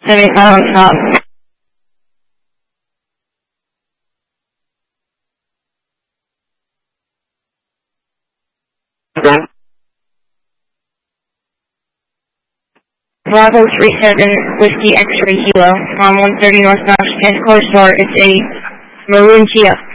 75 on top. Bravo 37 Whiskey X-Ray Kilo on 130 North Knox 10 Core Store. It's a maroon Kia.